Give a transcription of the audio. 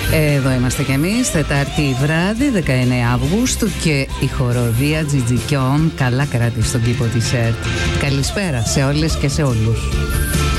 Εδώ είμαστε κι εμείς, Τετάρτη βράδυ, 19 Αυγούστου, και η χοροδία Τζιτζικιών καλά κρατεί στον κήπο της ΕΡΤ. Καλησπέρα σε όλες και σε όλους.